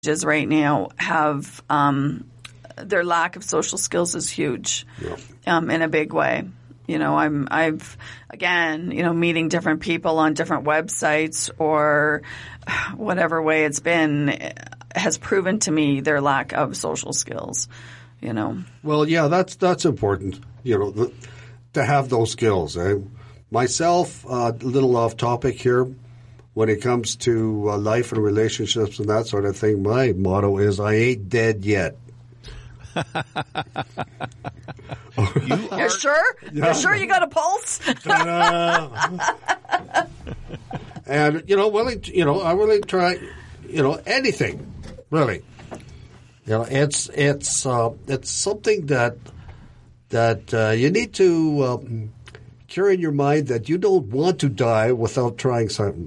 right now have their lack of social skills is huge, in a big way. I've again, meeting different people on different websites or whatever way it's been has proven to me their lack of social skills. Well, yeah, that's important. To have those skills. Myself, a little off topic here. When it comes to life and relationships and that sort of thing, my motto is, I ain't dead yet. You're sure? Yeah. You're sure you got a pulse? And, I'm willing to try, anything, really. It's something that you need to carry in your mind that you don't want to die without trying something,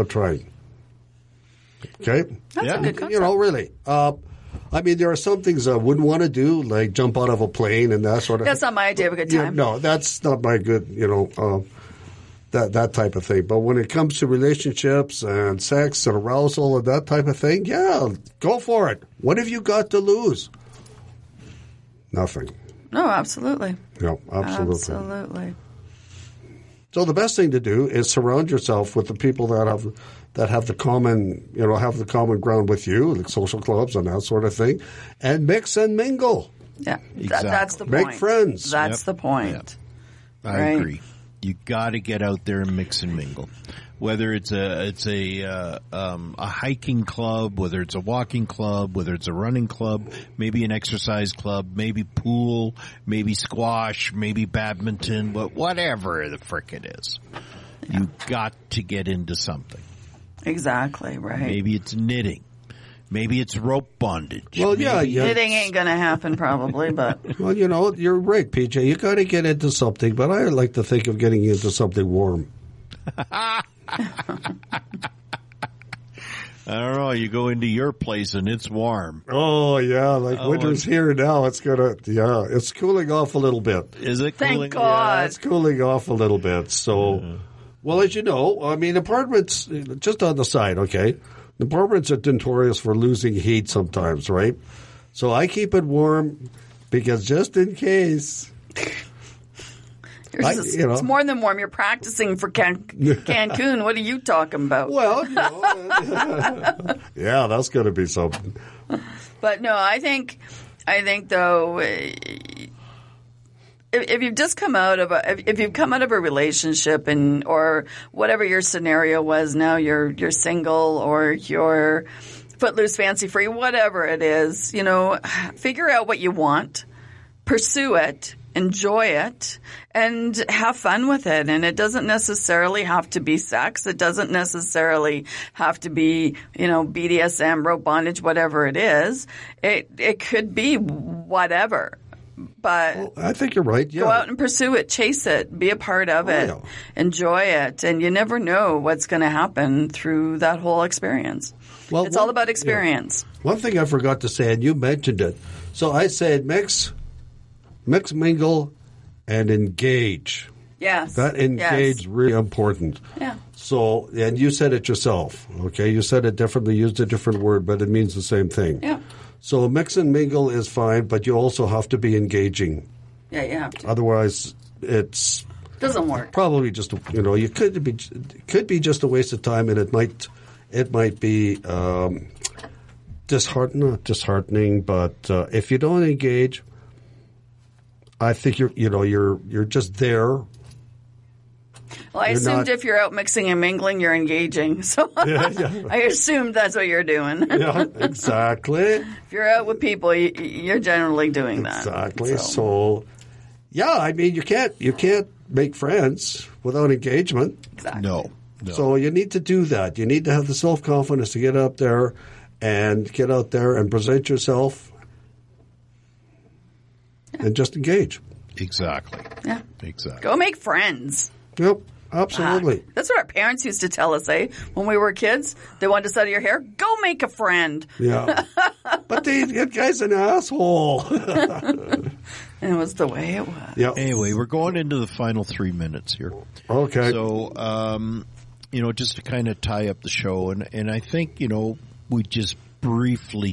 Okay? That's a good concept. Really. There are some things I wouldn't want to do, like jump out of a plane and that sort of thing. That's not my idea of a good time. No, that's not my good, that type of thing. But when it comes to relationships and sex and arousal and that type of thing, yeah, go for it. What have you got to lose? Nothing. No, absolutely. No, absolutely. Absolutely. So the best thing to do is surround yourself with the people that have the common ground with you, like social clubs and that sort of thing, and mix and mingle. Yeah, exactly. That's the point. Make friends. That's the point. Yep. I agree. You got to get out there and mix and mingle. Whether it's a hiking club, whether it's a walking club, whether it's a running club, maybe an exercise club, maybe pool, maybe squash, maybe badminton, but whatever the frick it is, you got to get into something. Exactly right. Maybe it's knitting. Maybe it's rope bondage. Well, yeah. Knitting ain't going to happen probably, but. Well, you're right, PJ. You got to get into something, but I like to think of getting into something warm. I don't know. You go into your place and it's warm. Oh, yeah. Winter's here now. It's cooling off a little bit. Is it cooling? Thank God. Yeah, it's cooling off a little bit. So, well, as you know, apartments, just on the side, okay? Apartments are notorious for losing heat sometimes, right? So I keep it warm because just in case. It's more than warm. You're practicing for Cancun. What are you talking about? Well, yeah, that's going to be something. But no, I think though, if you've just come out of a relationship or whatever your scenario was, now you're single or you're footloose, fancy free, whatever it is, figure out what you want, pursue it. Enjoy it and have fun with it. And it doesn't necessarily have to be sex. It doesn't necessarily have to be, BDSM, rope bondage, whatever it is. It could be whatever. But I think you're right. Yeah. Go out and pursue it, chase it, be a part of it, enjoy it. And you never know what's going to happen through that whole experience. Well, it's all about experience. Yeah. One thing I forgot to say, and you mentioned it. So I said mix, mingle, and engage. Yes. That engage is really important. Yeah. So, and you said it yourself, okay? You said it differently, used a different word, but it means the same thing. Yeah. So mix and mingle is fine, but you also have to be engaging. Yeah, you have to. Otherwise, it's doesn't work. Probably just you could be just a waste of time, and it might be disheartening. But if you don't engage, I think you're just there. Well, I assumed if you're out mixing and mingling, you're engaging. So I assumed that's what you're doing. Yeah, exactly. If you're out with people, you're generally doing that. Exactly. So, yeah, you can't make friends without engagement. Exactly. No. So you need to do that. You need to have the self-confidence to get out there and present yourself and just engage. Exactly. Yeah. Exactly. Go make friends. Yep, absolutely. That's what our parents used to tell us, when we were kids. They wanted to study your hair. Go make a friend. Yeah. But that guy's an asshole. And it was the way it was. Yep. Anyway, we're going into the final 3 minutes here. Okay. So, just to kind of tie up the show, and I think, we just briefly